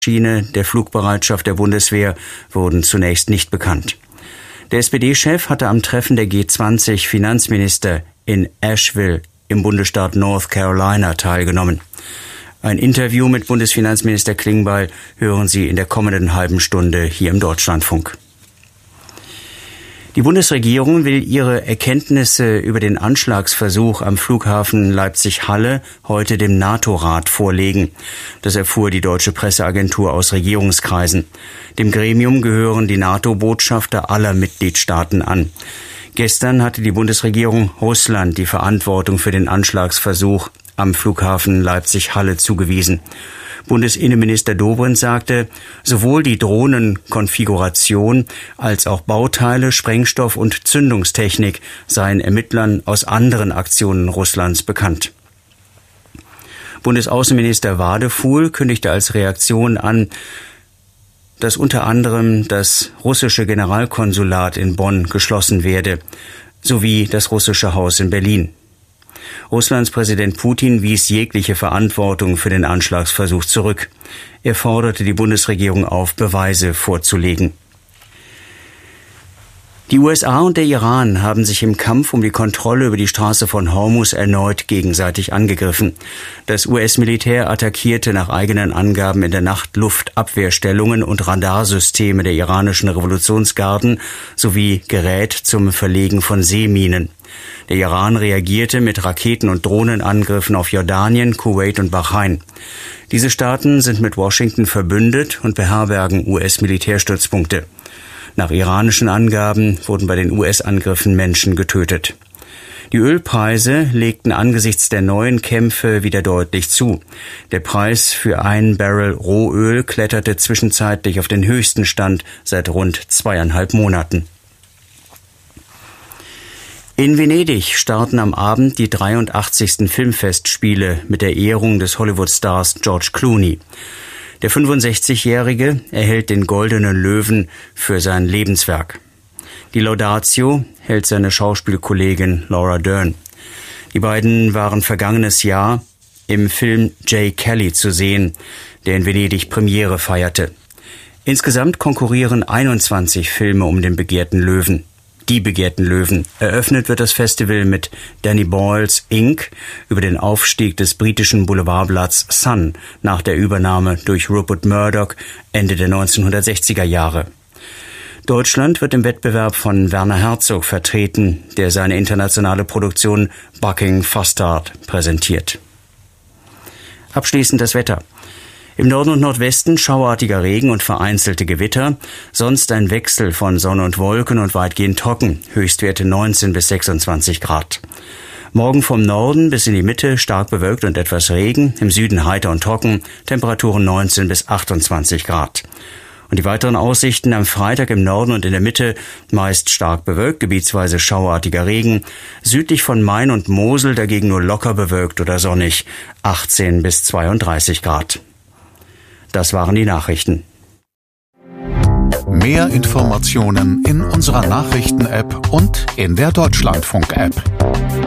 Schiene der Flugbereitschaft der Bundeswehr wurden zunächst nicht bekannt. Der SPD-Chef hatte am Treffen der G20-Finanzminister in Asheville im Bundesstaat North Carolina teilgenommen. Ein Interview mit Bundesfinanzminister Klingbeil hören Sie in der kommenden halben Stunde hier im Deutschlandfunk. Die Bundesregierung will ihre Erkenntnisse über den Anschlagsversuch am Flughafen Leipzig-Halle heute dem NATO-Rat vorlegen. Das erfuhr die deutsche Presseagentur aus Regierungskreisen. Dem Gremium gehören die NATO-Botschafter aller Mitgliedstaaten an. Gestern hatte die Bundesregierung Russland die Verantwortung für den Anschlagsversuch am Flughafen Leipzig-Halle zugewiesen. Bundesinnenminister Dobrindt sagte, sowohl die Drohnenkonfiguration als auch Bauteile, Sprengstoff und Zündungstechnik seien Ermittlern aus anderen Aktionen Russlands bekannt. Bundesaußenminister Wadefuhl kündigte als Reaktion an, dass unter anderem das russische Generalkonsulat in Bonn geschlossen werde, sowie das russische Haus in Berlin. Russlands Präsident Putin wies jegliche Verantwortung für den Anschlagsversuch zurück. Er forderte die Bundesregierung auf, Beweise vorzulegen. Die USA und der Iran haben sich im Kampf um die Kontrolle über die Straße von Hormuz erneut gegenseitig angegriffen. Das US-Militär attackierte nach eigenen Angaben in der Nacht Luftabwehrstellungen und Radarsysteme der iranischen Revolutionsgarden sowie Gerät zum Verlegen von Seeminen. Der Iran reagierte mit Raketen- und Drohnenangriffen auf Jordanien, Kuwait und Bahrain. Diese Staaten sind mit Washington verbündet und beherbergen US-Militärstützpunkte. Nach iranischen Angaben wurden bei den US-Angriffen Menschen getötet. Die Ölpreise legten angesichts der neuen Kämpfe wieder deutlich zu. Der Preis für ein Barrel Rohöl kletterte zwischenzeitlich auf den höchsten Stand seit rund 2,5 Monaten. In Venedig starten am Abend die 83. Filmfestspiele mit der Ehrung des Hollywood-Stars George Clooney. Der 65-Jährige erhält den Goldenen Löwen für sein Lebenswerk. Die Laudatio hält seine Schauspielkollegin Laura Dern. Die beiden waren vergangenes Jahr im Film J. Kelly zu sehen, der in Venedig Premiere feierte. Insgesamt konkurrieren 21 Filme um den begehrten Löwen. Die begehrten Löwen. Eröffnet wird das Festival mit Danny Boyle's Inc. über den Aufstieg des britischen Boulevardblatts Sun nach der Übernahme durch Rupert Murdoch Ende der 1960er Jahre. Deutschland wird im Wettbewerb von Werner Herzog vertreten, der seine internationale Produktion Bucking Fastard präsentiert. Abschließend das Wetter. Im Norden und Nordwesten schauartiger Regen und vereinzelte Gewitter, sonst ein Wechsel von Sonne und Wolken und weitgehend trocken, Höchstwerte 19 bis 26 Grad. Morgen vom Norden bis in die Mitte stark bewölkt und etwas Regen, im Süden heiter und trocken, Temperaturen 19 bis 28 Grad. Und die weiteren Aussichten am Freitag im Norden und in der Mitte meist stark bewölkt, gebietsweise schauartiger Regen, südlich von Main und Mosel dagegen nur locker bewölkt oder sonnig, 18 bis 32 Grad. Das waren die Nachrichten. Mehr Informationen in unserer Nachrichten-App und in der Deutschlandfunk-App.